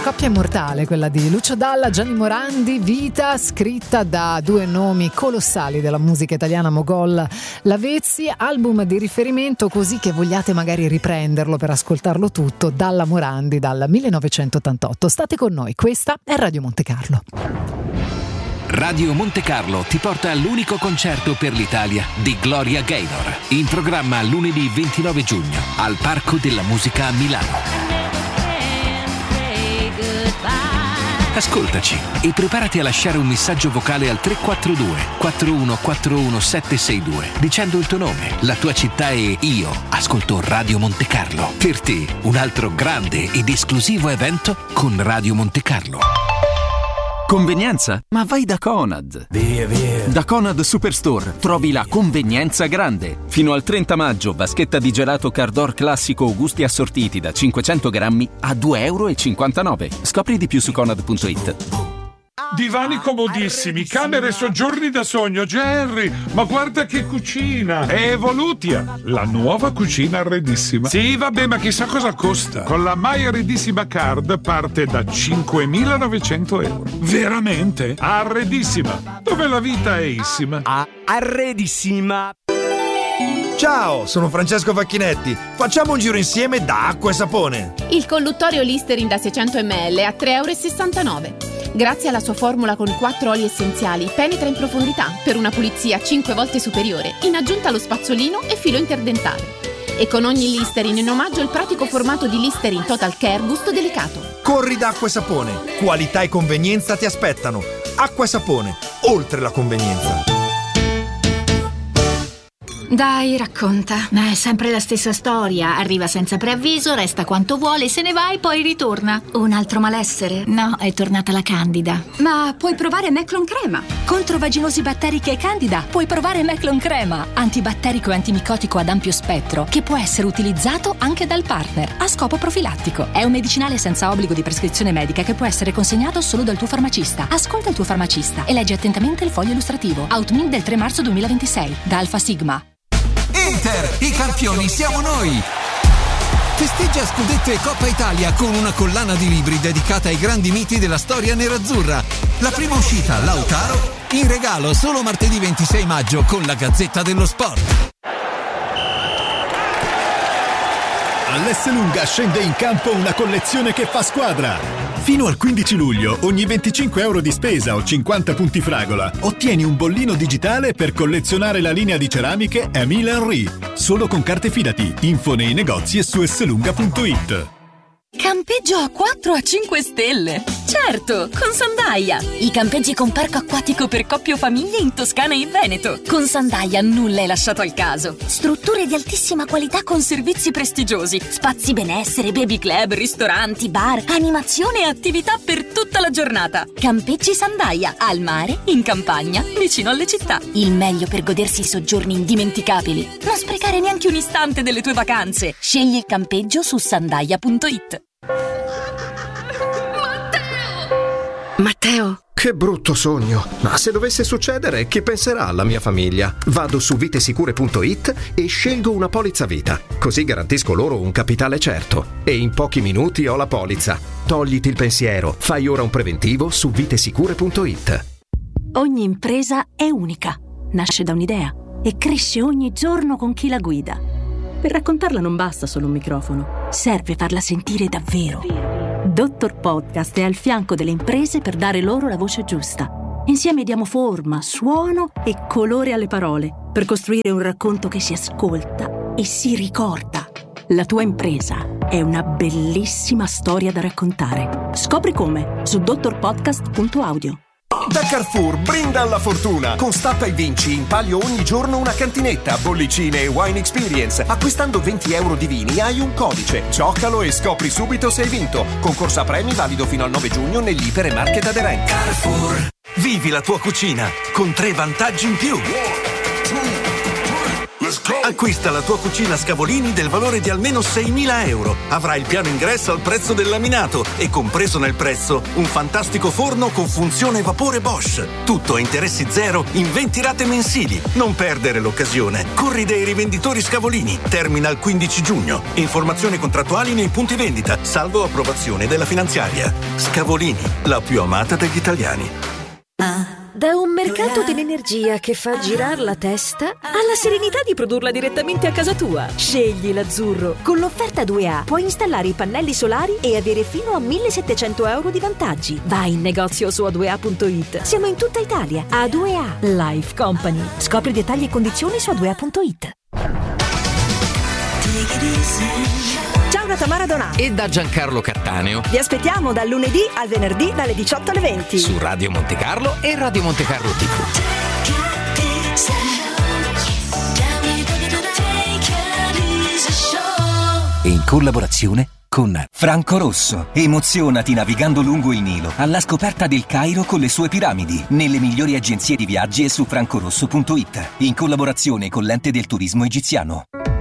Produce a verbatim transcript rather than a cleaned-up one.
coppia immortale, quella di Lucio Dalla, Gianni Morandi, Vita, scritta da due nomi colossali della musica italiana, Mogol, Lavezzi, album di riferimento così che vogliate magari riprenderlo per ascoltarlo tutto, Dalla Morandi dal millenovecentottantotto. State con noi, questa è Radio Monte Carlo. Radio Monte Carlo ti porta all'unico concerto per l'Italia di Gloria Gaynor, in programma lunedì ventinove giugno al Parco della Musica a Milano. Ascoltaci e preparati a lasciare un messaggio vocale al tre quattro due quattro uno quattro uno sette sei due dicendo il tuo nome, la tua città e io ascolto Radio Monte Carlo. Per te un altro grande ed esclusivo evento con Radio Monte Carlo. Convenienza? Ma vai da Conad. Via, via. Da Conad Superstore trovi la convenienza grande. Fino al trenta maggio, vaschetta di gelato Cardor classico o gusti assortiti da cinquecento grammi a due e cinquantanove euro. Scopri di più su conad punto it. Divani comodissimi, camere e soggiorni da sogno. Jerry, ma guarda che cucina! È Evolutia, la nuova cucina arredissima. Sì, vabbè, ma chissà cosa costa. Con la My Arredissima Card parte da cinquemilanovecento euro. Veramente? Arredissima, dove la vita è issima. Ah, arredissima. Ciao, sono Francesco Facchinetti. Facciamo un giro insieme da Acqua e Sapone. Il colluttorio Listerine da seicento millilitri a tre e sessantanove euro. Grazie alla sua formula con quattro oli essenziali, penetra in profondità per una pulizia cinque volte superiore, in aggiunta allo spazzolino e filo interdentale. E con ogni Listerine in omaggio il pratico formato di Listerine Total Care gusto delicato. Corri da Acqua e Sapone. Qualità e convenienza ti aspettano. Acqua e Sapone, oltre la convenienza. Dai, racconta. Ma è sempre la stessa storia. Arriva senza preavviso, resta quanto vuole, se ne va e poi ritorna. Un altro malessere? No, è tornata la Candida. Ma puoi provare Meclon Crema. Contro vaginosi batteriche e Candida puoi provare Meclon Crema, antibatterico e antimicotico ad ampio spettro, che può essere utilizzato anche dal partner a scopo profilattico. È un medicinale senza obbligo di prescrizione medica che può essere consegnato solo dal tuo farmacista. Ascolta il tuo farmacista e leggi attentamente il foglio illustrativo. Outmin del tre marzo duemilaventisei da Alfa Sigma. Inter, i campioni siamo noi! Festeggia Scudetto e Coppa Italia con una collana di libri dedicata ai grandi miti della storia nerazzurra. La prima uscita, Lautaro, in regalo solo martedì ventisei maggio con la Gazzetta dello Sport. All'Esselunga scende in campo una collezione che fa squadra. Fino al quindici luglio, ogni venticinque euro di spesa o cinquanta punti fragola, ottieni un bollino digitale per collezionare la linea di ceramiche Emile Henry. Solo con carte Fidati. Info nei negozi e su esselunga punto it. Campeggio a quattro a cinque stelle. Certo, con Sandaia. I campeggi con parco acquatico per coppie o famiglie in Toscana e in Veneto. Con Sandaia nulla è lasciato al caso. Strutture di altissima qualità con servizi prestigiosi, spazi benessere, baby club, ristoranti, bar, animazione e attività per tutta la giornata. Campeggi Sandaia, al mare, in campagna, vicino alle città. Il meglio per godersi i soggiorni indimenticabili. Non sprecare neanche un istante delle tue vacanze. Scegli il campeggio su sandaia punto it. Matteo! Che brutto sogno! Ma se dovesse succedere, che penserà la mia famiglia? Vado su vitesicure punto it e scelgo una polizza vita. Così garantisco loro un capitale certo. E in pochi minuti ho la polizza. Togliti il pensiero. Fai ora un preventivo su vitesicure punto it. Ogni impresa è unica. Nasce da un'idea e cresce ogni giorno con chi la guida. Per raccontarla non basta solo un microfono. Serve farla sentire davvero. Dottor Podcast è al fianco delle imprese per dare loro la voce giusta. Insieme diamo forma, suono e colore alle parole per costruire un racconto che si ascolta e si ricorda. La tua impresa è una bellissima storia da raccontare. Scopri come su dottor podcast punto audio. Da Carrefour brinda alla fortuna. Con Stappa e vinci in palio ogni giorno una cantinetta, bollicine e wine experience. Acquistando venti euro di vini hai un codice. Giocalo e scopri subito se hai vinto. Concorso a premi valido fino al nove giugno nell'Iper e Market aderenti. Carrefour. Vivi la tua cucina con tre vantaggi in più. Acquista la tua cucina Scavolini del valore di almeno seimila euro. Avrai il piano ingresso al prezzo del laminato e compreso nel prezzo un fantastico forno con funzione vapore Bosch. Tutto a interessi zero in venti rate mensili. Non perdere l'occasione. Corri dai rivenditori Scavolini. Termina il quindici giugno. Informazioni contrattuali nei punti vendita, salvo approvazione della finanziaria. Scavolini, la più amata degli italiani. Da un mercato dell'energia che fa girare la testa alla serenità di produrla direttamente a casa tua. Scegli l'Azzurro. Con l'offerta due A puoi installare i pannelli solari e avere fino a millesettecento euro di vantaggi. Vai in negozio su a due a punto it. Siamo in tutta Italia. A due A Life Company. Scopri dettagli e condizioni su a due a punto it. Ciao da Tamara Donato e da Giancarlo Cattaneo. Vi aspettiamo dal lunedì al venerdì dalle diciotto alle venti su Radio Montecarlo e Radio Montecarlo tivù. E in collaborazione con Franco Rosso. Emozionati navigando lungo il Nilo alla scoperta del Cairo con le sue piramidi, nelle migliori agenzie di viaggi e su francorosso punto it, in collaborazione con l'Ente del Turismo Egiziano.